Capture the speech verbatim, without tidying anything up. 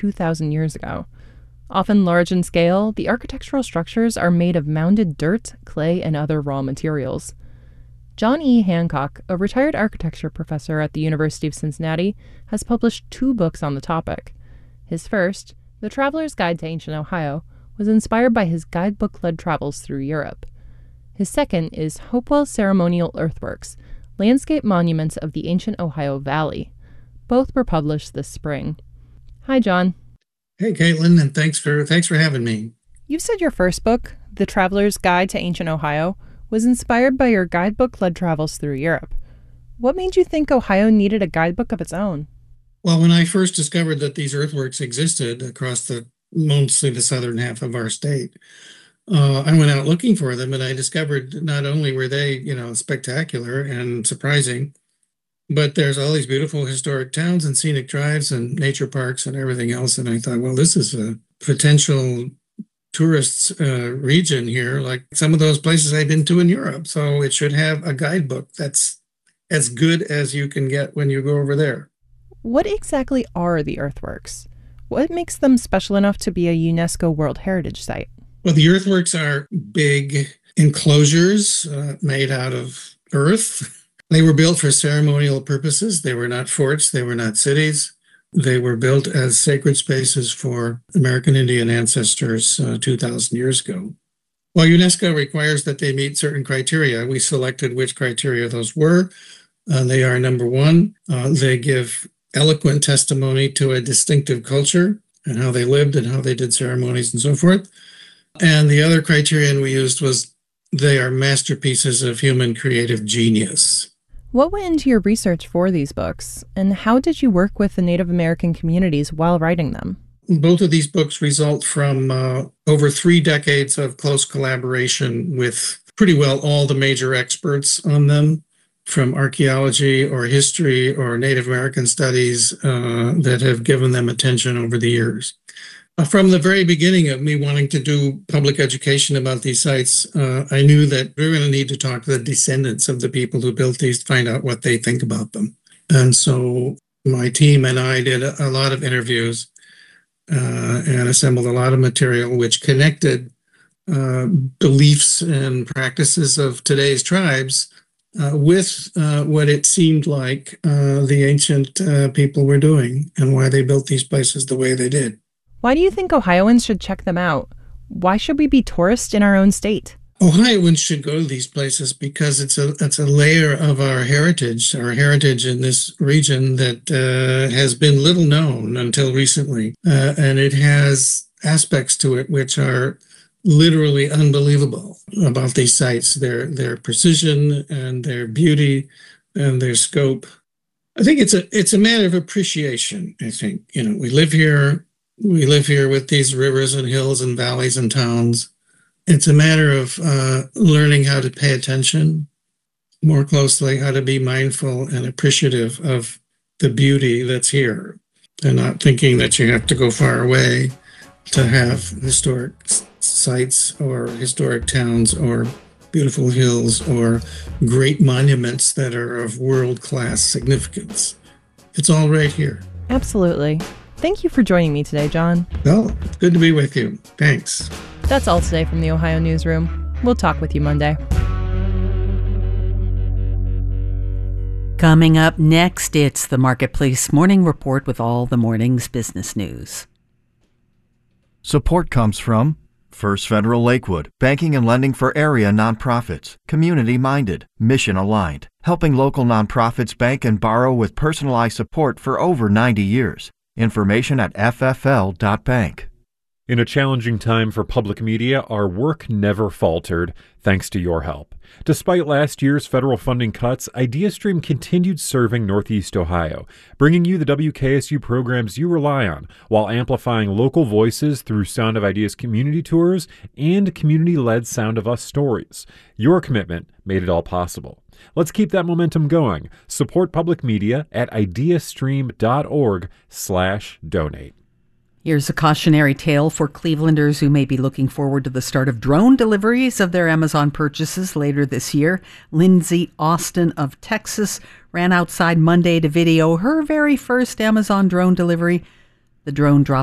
two thousand years ago. Often large in scale, the architectural structures are made of mounded dirt, clay, and other raw materials. John E. Hancock, a retired architecture professor at the University of Cincinnati, has published two books on the topic. His first, The Traveler's Guide to Ancient Ohio, was inspired by his guidebook-led travels through Europe. His second is Hopewell Ceremonial Earthworks, Landscape Monuments of the Ancient Ohio Valley. Both were published this spring. Hi, John. Hey, Caitlin, and thanks for thanks for having me. You said your first book, The Traveler's Guide to Ancient Ohio, was inspired by your guidebook-led travels through Europe. What made you think Ohio needed a guidebook of its own? Well, when I first discovered that these earthworks existed across the mostly the southern half of our state, uh, I went out looking for them, and I discovered not only were they, you know, spectacular and surprising, but there's all these beautiful historic towns and scenic drives and nature parks and everything else. And I thought, well, this is a potential tourists uh, region here, like some of those places I've been to in Europe. So it should have a guidebook that's as good as you can get when you go over there. What exactly are the earthworks? What makes them special enough to be a UNESCO World Heritage Site? Well, the earthworks are big enclosures uh, made out of earth. They were built for ceremonial purposes. They were not forts. They were not cities. They were built as sacred spaces for American Indian ancestors uh, two thousand years ago. While UNESCO requires that they meet certain criteria, we selected which criteria those were. Uh, they are, number one, uh, they give eloquent testimony to a distinctive culture and how they lived and how they did ceremonies and so forth. And the other criterion we used was they are masterpieces of human creative genius. What went into your research for these books, and how did you work with the Native American communities while writing them? Both of these books result from uh, over three decades of close collaboration with pretty well all the major experts on them, from archaeology or history or Native American studies uh, that have given them attention over the years. From the very beginning of me wanting to do public education about these sites, uh, I knew that we were going to need to talk to the descendants of the people who built these to find out what they think about them. And so my team and I did a, a lot of interviews uh, and assembled a lot of material which connected uh, beliefs and practices of today's tribes uh, with uh, what it seemed like uh, the ancient uh, people were doing and why they built these places the way they did. Why do you think Ohioans should check them out? Why should we be tourists in our own state? Ohioans should go to these places because it's a it's a layer of our heritage, our heritage in this region that uh, has been little known until recently. Uh, and it has aspects to it which are literally unbelievable about these sites, their their precision and their beauty and their scope. I think it's a it's a matter of appreciation, I think. You know, we live here. We live here with these rivers and hills and valleys and towns. It's a matter of uh, learning how to pay attention more closely, how to be mindful and appreciative of the beauty that's here, and not thinking that you have to go far away to have historic sites or historic towns or beautiful hills or great monuments that are of world-class significance. It's all right here. Absolutely. Thank you for joining me today, John. Well, it's good to be with you. Thanks. That's all today from the Ohio Newsroom. We'll talk with you Monday. Coming up next, it's the Marketplace Morning Report with all the morning's business news. Support comes from First Federal Lakewood, banking and lending for area nonprofits, community-minded, mission-aligned, helping local nonprofits bank and borrow with personalized support for over ninety years. Information at f f l dot bank. In a challenging time for public media, our work never faltered, thanks to your help. Despite last year's federal funding cuts, IdeaStream continued serving Northeast Ohio, bringing you the W K S U programs you rely on, while amplifying local voices through Sound of Ideas community tours and community-led Sound of Us stories. Your commitment made it all possible. Let's keep that momentum going. Support public media at ideastream.org slash donate. Here's a cautionary tale for Clevelanders who may be looking forward to the start of drone deliveries of their Amazon purchases later this year. Lindsay Austin of Texas ran outside Monday to video her very first Amazon drone delivery. The drone dropped